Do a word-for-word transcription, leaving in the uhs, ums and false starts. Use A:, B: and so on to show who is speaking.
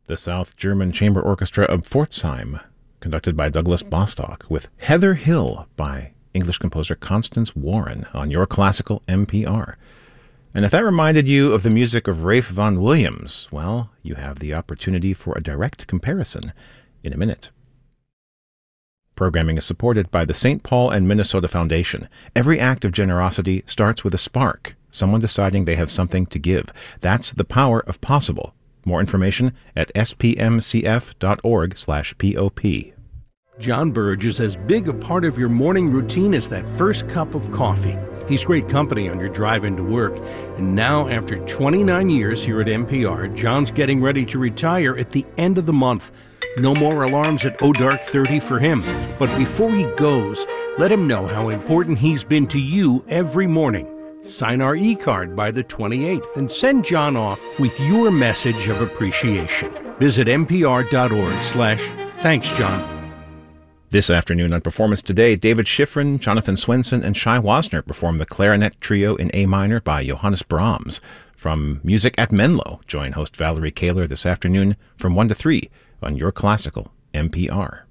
A: the South German Chamber Orchestra of Pforzheim, conducted by Douglas Bostock, with Heather Hill by English composer Constance Warren on Your Classical N P R. And if that reminded you of the music of Ralph Vaughan Williams, well, you have the opportunity for a direct comparison in a minute. Programming is supported by the Saint Paul and Minnesota Foundation. Every act of generosity starts with a spark, someone deciding they have something to give. That's the power of possible. More information at s p m c f dot org slash p o p.
B: John Burge is as big a part of your morning routine as that first cup of coffee. He's great company on your drive into work. And now, after twenty-nine years here at N P R, John's getting ready to retire at the end of the month. No more alarms at oh dark thirty for him. But before he goes, let him know how important he's been to you every morning. Sign our e-card by the twenty-eighth and send John off with your message of appreciation. Visit npr.org slash thanks, John.
A: This afternoon on Performance Today, David Schifrin, Jonathan Swenson, and Shai Wasner perform the Clarinet Trio in A minor by Johannes Brahms. From Music at Menlo, join host Valerie Kaler this afternoon from one to three on Your Classical N P R.